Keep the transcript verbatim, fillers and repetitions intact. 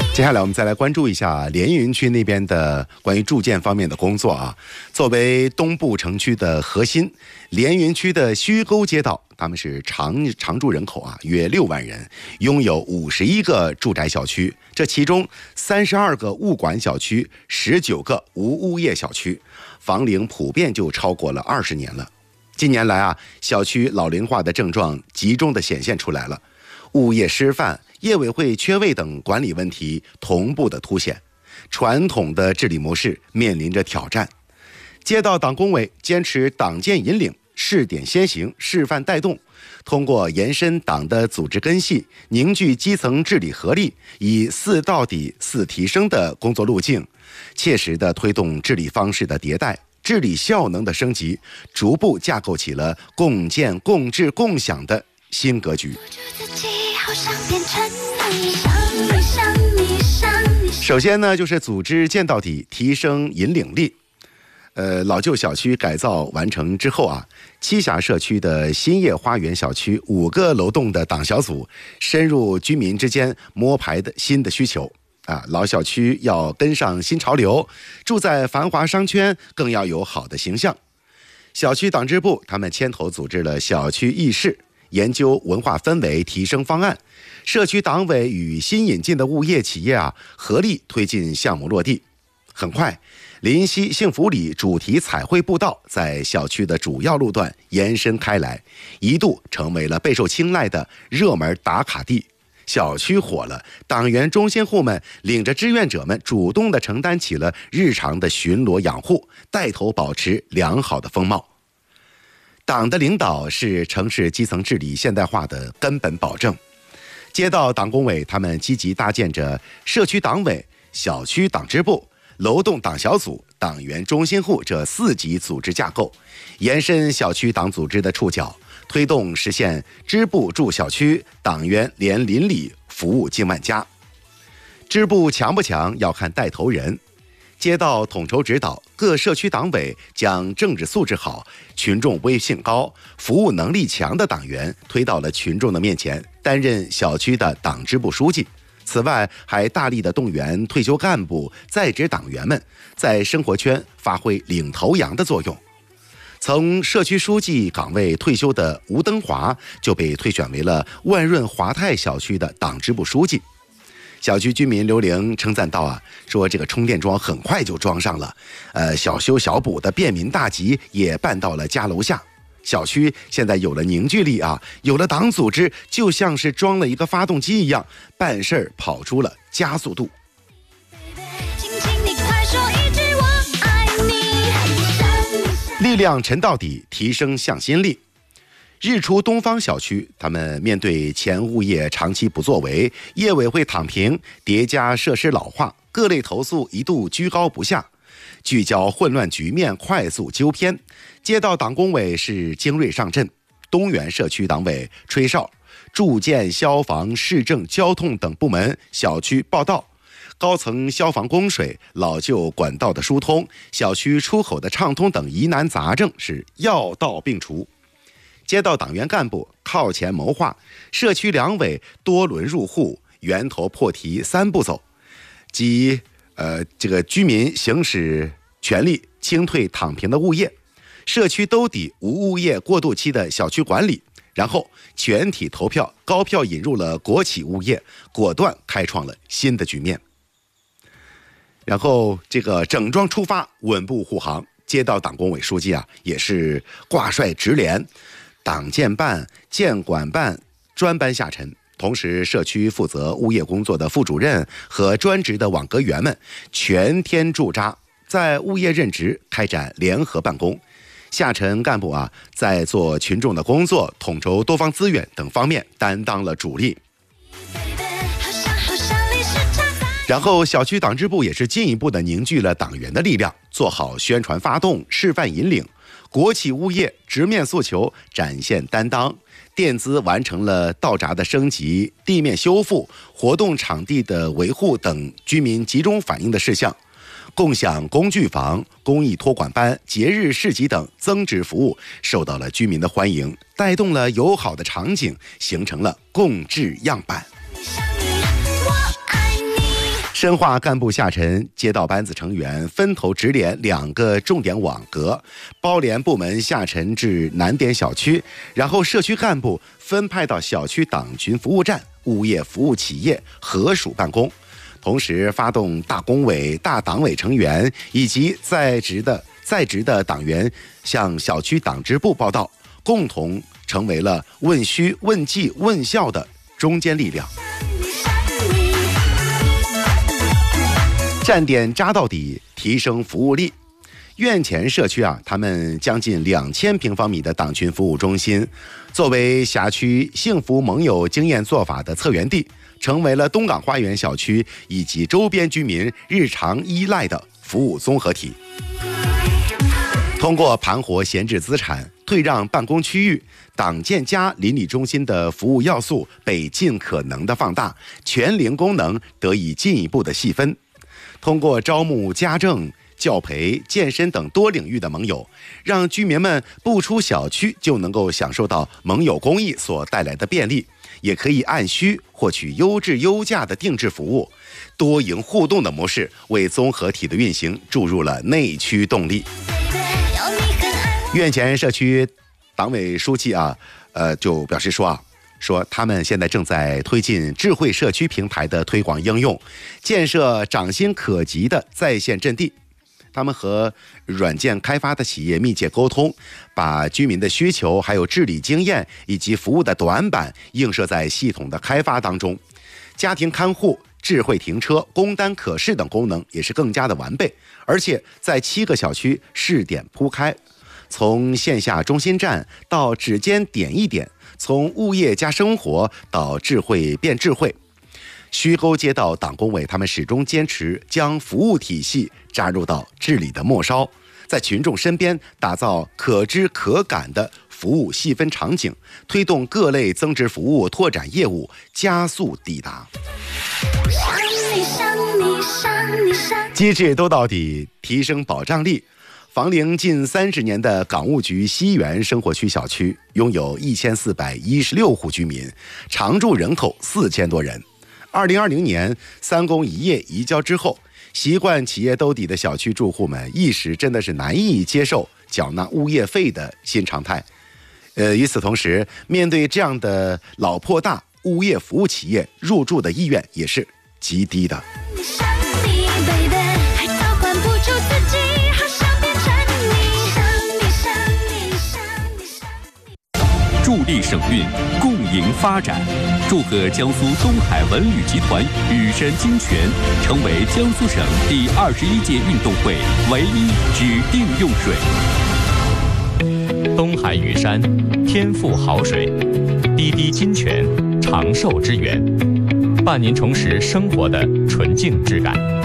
接下来我们再来关注一下连云区那边的关于住建方面的工作啊。作为东部城区的核心，连云区的虚沟街道，他们是常常住人口啊约六万人，拥有五十一个住宅小区，这其中三十二个物管小区，十九个无物业小区，房龄普遍就超过了二十年了。近年来啊，小区老龄化的症状集中的显现出来了，物业失范、业委会缺位等管理问题同步的凸显，传统的治理模式面临着挑战。街道党工委坚持党建引领、试点先行、示范带动，通过延伸党的组织根系，凝聚基层治理合力，以四到底、四提升的工作路径，切实地推动治理方式的迭代、治理效能的升级，逐步架构起了共建、共治、共享的新格局。首先呢，就是组织建到底，提升引领力。呃，老旧小区改造完成之后啊，栖霞社区的新业花园小区五个楼栋的党小组深入居民之间摸排的新的需求啊，老小区要跟上新潮流，住在繁华商圈更要有好的形象。小区党支部他们牵头组织了小区议事，研究文化氛围提升方案，社区党委与新引进的物业企业啊合力推进项目落地。很快，临溪幸福里主题彩绘步道在小区的主要路段延伸开来，一度成为了备受青睐的热门打卡地。小区火了，党员中心户们领着志愿者们主动地承担起了日常的巡逻养护，带头保持良好的风貌。党的领导是城市基层治理现代化的根本保证。街道党工委他们积极搭建着社区党委、小区党支部、楼栋党小组、党员中心户这四级组织架构，延伸小区党组织的触角，推动实现支部驻小区，党员连邻里，服务近万家。支部强不强要看带头人，街道统筹指导，各社区党委将政治素质好、群众威信高、服务能力强的党员推到了群众的面前，担任小区的党支部书记。此外，还大力的动员退休干部、在职党员们在生活圈发挥领头羊的作用。从社区书记岗位退休的吴登华就被推选为了万润华泰小区的党支部书记。小区居民刘玲称赞道啊，说这个充电桩很快就装上了，呃，小修小补的便民大集也办到了家楼下。小区现在有了凝聚力啊，有了党组织，就像是装了一个发动机一样，办事儿跑出了加速度。力量沉到底，提升向心力。日出东方小区他们面对前物业长期不作为、业委会躺平、叠加设施老化，各类投诉一度居高不下，聚焦混乱局面，快速纠偏。街道党工委是精锐上阵，东源社区党委吹哨，住建、消防、市政、交通等部门小区报到，高层消防供水、老旧管道的疏通、小区出口的畅通等疑难杂症是药到病除。街道党员干部靠前谋划，社区两委多轮入户，源头破题三步走，即呃这个居民行使权利清退躺平的物业，社区兜底无物业过渡期的小区管理，然后全体投票高票引入了国企物业，果断开创了新的局面。然后这个整装出发，稳步护航。街道党工委书记啊，也是挂帅直连，党建办、建管办专班下沉，同时社区负责物业工作的副主任和专职的网格员们全天驻扎，在物业任职开展联合办公。下沉干部啊，在做群众的工作、统筹多方资源等方面担当了主力。然后小区党支部也是进一步的凝聚了党员的力量，做好宣传发动、示范引领，国企物业直面诉求，展现担当。电资完成了道闸的升级、地面修复、活动场地的维护等居民集中反映的事项。共享工具房、公益托管班、节日市集等增值服务受到了居民的欢迎，带动了友好的场景，形成了共治样板。 深化干部下沉，街道班子成员分头直连两个重点网格，包连部门下沉至难点小区，然后社区干部分派到小区党群服务站、物业服务企业合署办公。同时发动大工委、大党委成员以及在职的在职的党员向小区党支部报到，共同成为了问需、问绩、问效的中坚力量。站点扎到底，提升服务力。院前社区啊，他们将近两千平方米的党群服务中心，作为辖区幸福盟友经验做法的策源地，成为了东港花园小区以及周边居民日常依赖的服务综合体。通过盘活闲置资产、退让办公区域，党建家邻里中心的服务要素被尽可能的放大，全龄功能得以进一步的细分。通过招募家政、教培、健身等多领域的盟友，让居民们不出小区就能够享受到盟友公益所带来的便利，也可以按需获取优质优价的定制服务。多赢互动的模式为综合体的运行注入了内驱动力。院前社区党委书记啊，呃，就表示说啊。说他们现在正在推进智慧社区平台的推广应用，建设掌心可及的在线阵地。他们和软件开发的企业密切沟通，把居民的需求、还有治理经验以及服务的短板映射在系统的开发当中。家庭看护、智慧停车、工单可视等功能也是更加的完备，而且在七个小区试点铺开，从线下中心站到指尖点一点，从物业加生活到智慧变智慧。虚沟街道党工委他们始终坚持将服务体系扎入到治理的末梢，在群众身边打造可知可感的服务细分场景，推动各类增值服务拓展业务加速抵达。机制都到底，提升保障力。房龄近三十年的港务局西园生活区小区拥有一千四百一十六户居民，常住人口四千多人。二零二零年三公一业移交之后，习惯企业兜底的小区住户们一时真的是难以接受缴纳物业费的新常态。呃，与此同时，面对这样的老破大，物业服务企业入驻的意愿也是极低的。 助力省运，共赢发展。祝贺江苏东海文旅集团羽山金泉成为江苏省第二十一届运动会唯一指定用水。 东海羽山，天赋好水，滴滴金泉，长寿之源，伴您重拾生活的纯净质感。